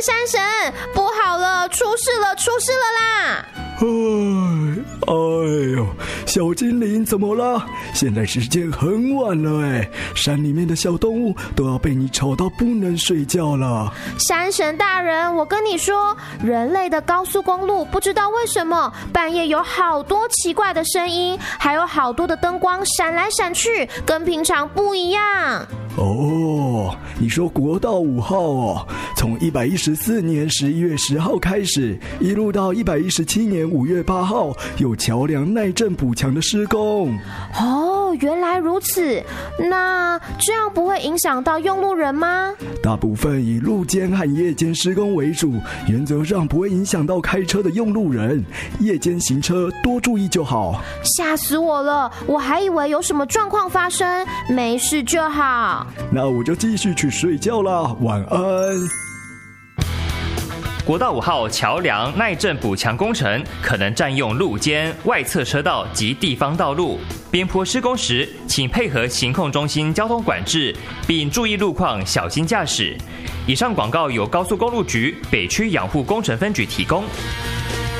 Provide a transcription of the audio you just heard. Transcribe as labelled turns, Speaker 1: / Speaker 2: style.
Speaker 1: 山神，不好了，出事了啦！
Speaker 2: 哎呦，小精灵怎么了？现在时间很晚了哎，山里面的小动物都要被你吵到不能睡觉了。
Speaker 1: 山神大人，我跟你说，人类的高速公路不知道为什么半夜有好多奇怪的声音，还有好多的灯光闪来闪去，跟平常不一样。
Speaker 2: 哦，你说国道5号哦，从114年11月10号开始，一路到117年5月8号，有桥梁耐震补强的施工。
Speaker 1: 哦，原来如此，那这样不会影响到用路人吗？
Speaker 2: 大部分以路间和夜间施工为主，原则上不会影响到开车的用路人，夜间行车多注意就好。
Speaker 1: 吓死我了，我还以为有什么状况发生，没事就好。
Speaker 2: 那我就继续去睡觉啦，晚安。
Speaker 3: 国道5号桥梁耐震补强工程可能占用路肩、外侧车道及地方道路。边坡施工时，请配合行控中心交通管制，并注意路况，小心驾驶。以上广告由高速公路局北区养护工程分局提供。